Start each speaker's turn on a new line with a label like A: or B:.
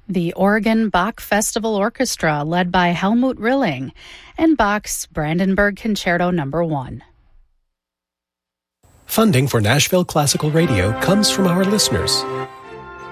A: the Oregon Bach Festival Orchestra, led by Helmut Rilling, and Bach's Brandenburg Concerto No. 1.
B: Funding for Nashville Classical Radio comes from our listeners.